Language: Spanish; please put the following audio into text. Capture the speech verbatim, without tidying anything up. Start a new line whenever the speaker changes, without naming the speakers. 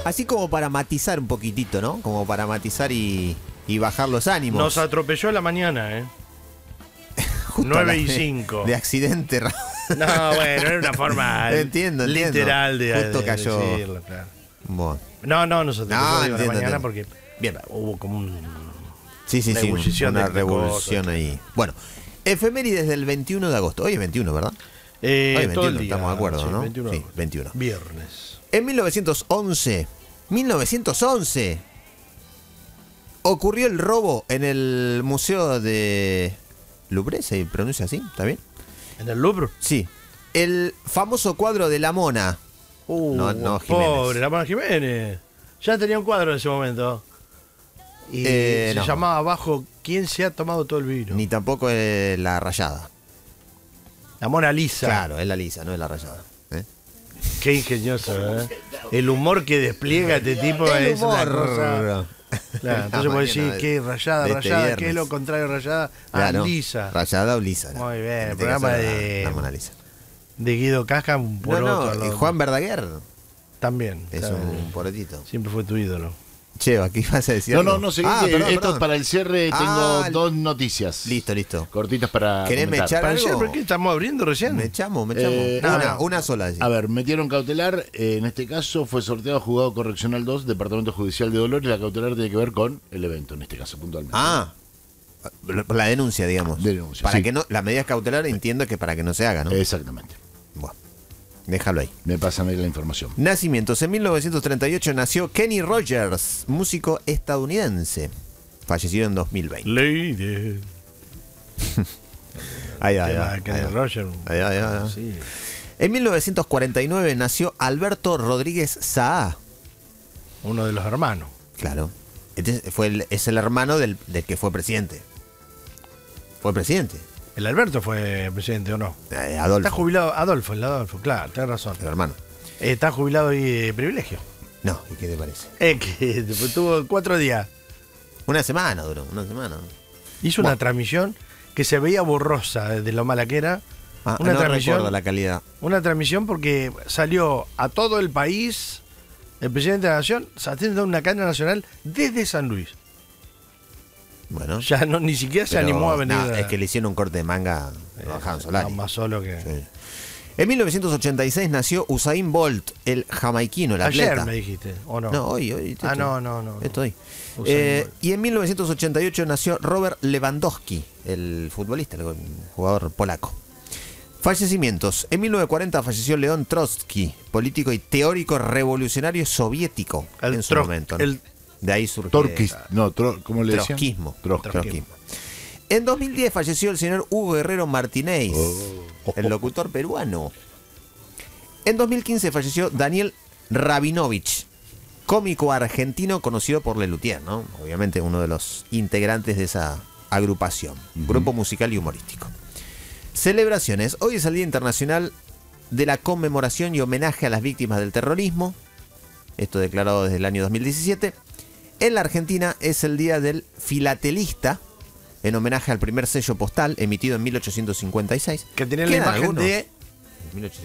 Así como para matizar un poquitito, ¿no? Como para matizar y, y bajar los ánimos.
Nos atropelló a la mañana, ¿eh?
Justo
nueve y
de-
cinco.
De accidente. ra-
No, bueno, era una forma
Entiendo, entiendo.
literal de,
Justo
de
cayó.
decirlo, claro.
Bueno.
No, no, nos atropelló
No,
a la
entiendo,
mañana
entiendo.
porque
Bien.
hubo como un...
Sí, sí,
Una
sí.
ebullición
Una
de
revolución
cosas.
ahí. Bueno, efemérides del veintiuno de agosto. Hoy es veintiuno, ¿verdad?
Eh,
Hoy es
todo el
veintiuno,
día,
estamos de acuerdo,
sí,
¿no?
veintiuno,
Sí, veintiuno.
Viernes.
En mil novecientos once, mil novecientos once, ocurrió el robo en el Museo de Louvre, ¿se pronuncia así? ¿Está bien?
¿En el Louvre?
Sí. El famoso cuadro de la Mona.
Uh,
No, no, Jiménez.
pobre, la Mona Jiménez. Ya tenía un cuadro en ese momento. Y
Eh,
se
no.
llamaba abajo ¿Quién se ha tomado todo el vino?
Ni tampoco es la rayada.
La Mona Lisa.
Claro, es la lisa, no es la rayada. ¿eh?
Qué ingenioso, ¿eh? El humor que despliega este tipo
El
es una
humor.
cosa... Claro, entonces vos decís,
mañana
¿qué rayada,
de este
rayada? ¿Qué
viernes.
es lo contrario de rayada? Ah,
Claro,
lisa.
Rayada o lisa. ¿no?
Muy bien,
En
el
este
programa
caso, la-
de-
la Mona Lisa.
De Guido Casca, un
No,
poroto.
no,
al
y
otro.
Juan Verdaguer
También.
es
claro.
un porotito.
Siempre fue tu ídolo.
Che, aquí vas a decir.
No,
algo?
no, no, seguí
Ah,
que
perdón,
esto
perdón.
para el cierre tengo
Ah,
dos noticias.
Listo, listo.
Cortitas para
¿Querés
comentar.
mechar
Parecía,
algo?
¿pero qué estamos abriendo recién?
Me echamos, me echamos.
Eh,
una,
no.
una sola. sí.
A ver, metieron cautelar, eh, en este caso fue sorteado Juzgado Correccional dos, Departamento Judicial de Dolores, la cautelar tiene que ver con el evento, en este caso puntualmente.
Ah, la denuncia, digamos.
Denuncia,
Para
sí.
que no, las medidas cautelares entiendo que para que no se haga, ¿no?
Exactamente.
Bueno, déjalo ahí.
Me pasan ahí la información.
Nacimientos. En mil novecientos treinta y ocho nació Kenny Rogers, músico estadounidense. Fallecido en dos mil veinte.
Lady.
Ahí, ahí,
Tema
ahí,
de Kenny
ahí.
Roger.
Ahí, ahí, ahí.
Sí.
En mil novecientos cuarenta y nueve nació Alberto Rodríguez Saá.
Uno de los hermanos.
Claro. Este fue el- es el hermano del, del que fue presidente. Fue presidente.
El Alberto fue presidente, ¿o no?
Eh, Adolfo.
Está jubilado, Adolfo, el Adolfo, claro, tenés razón.
El hermano.
Eh, está jubilado y de privilegio.
No, ¿y qué te parece?
Es que después tuvo cuatro días.
Una semana duró, una semana.
Hizo
Bueno.
una transmisión que se veía borrosa de lo mala que era.
Ah,
una
no
transmisión.
recuerdo la calidad.
Una transmisión porque salió a todo el país el presidente de la nación haciendo una cadena nacional desde San Luis.
Bueno.
Ya no, ni siquiera se
pero,
animó a venir.
nah,
a-
es que le hicieron un corte de manga, lo bajaron Solari.
no, más solo que.
Sí. En mil novecientos ochenta y seis nació Usain Bolt, el jamaiquino, el
Ayer
atleta.
me dijiste, ¿o no?
No, hoy, hoy.
Ah,
estoy-
no, no, no. no.
Estoy.
Usain
Eh,
Bolt.
y en mil novecientos ochenta y ocho nació Robert Lewandowski, el futbolista, el jugador polaco. Fallecimientos. En mil novecientos cuarenta falleció León Trotsky, político y teórico revolucionario soviético
El
en su
tro-
momento. ¿no?
el-
De ahí surgió
Torquis, no, tro- ¿cómo le decían?
trotskismo.
Trotskismo.
Trotskismo. En dos mil diez falleció el señor Hugo Guerrero Martínez,
Oh.
el locutor peruano. En dos mil quince falleció Daniel Rabinovich, cómico argentino conocido por Lelutier, ¿no? Obviamente uno de los integrantes de esa agrupación, grupo musical y humorístico. Celebraciones. Hoy es el Día Internacional de la Conmemoración y Homenaje a las Víctimas del Terrorismo. Esto declarado desde el año dos mil diecisiete. En la Argentina es el Día del Filatelista, en homenaje al primer sello postal emitido en mil ochocientos cincuenta y seis.
Que tenía la
¿Quedan
imagen
algunos?
de.
mil ochocientos